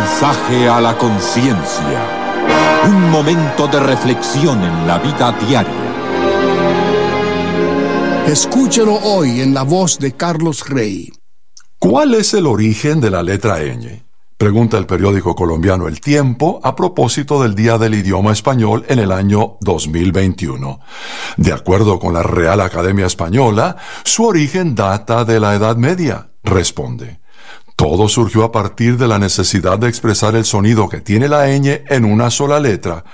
mensaje a la conciencia. Un momento de reflexión en la vida diaria. Escúchelo hoy en la voz de Carlos Rey. ¿Cuál es el origen de la letra ñ? Pregunta el periódico colombiano El Tiempo a propósito del Día del Idioma Español en el año 2021. De acuerdo con la Real Academia Española, su origen data de la Edad Media, responde. Todo surgió a partir de la necesidad de expresar el sonido que tiene la ñ en una sola letra,